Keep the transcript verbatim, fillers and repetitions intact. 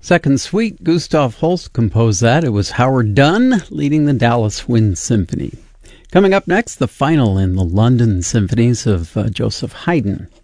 Second Suite, Gustav Holst composed that. It was Howard Dunn leading the Dallas Wind Symphony. Coming up next, the final in the London symphonies of uh, Joseph Haydn.